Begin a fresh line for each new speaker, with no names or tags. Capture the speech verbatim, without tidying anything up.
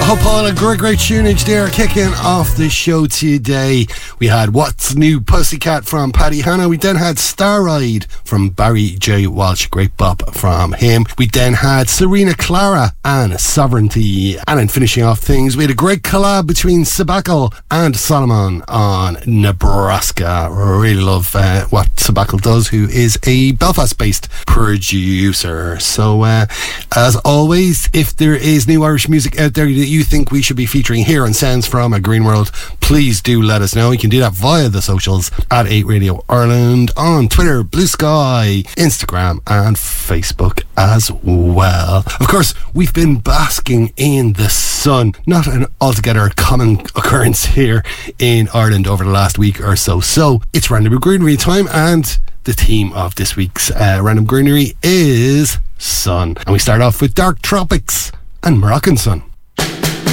hope all a great, great tunage there. Kicking off the show today, we had What's New Pussycat from Paddy Hanna. We then had Star Ride from Barry J. Walsh. Great bop from him. We then had Serena Clara and Sovereignty. And then finishing off things, we had a great collab between Sabakel and Solomon on Nebraska. Really love uh, what Sabakel does, who is a Belfast-based producer. So, uh, as always, if there is new Irish music out there that you think we should be featuring here on Sounds from a Green World, please do let us know. You can do that via the socials at eight Radio Ireland on Twitter, Blue Sky, Instagram and Facebook as well. Of course, we've been basking in the sun, not an altogether common occurrence here in Ireland over the last week or so. So it's Random Greenery time, and the theme of this week's uh, Random Greenery is sun. And we start off with Dark Tropics and Moroccan Sun.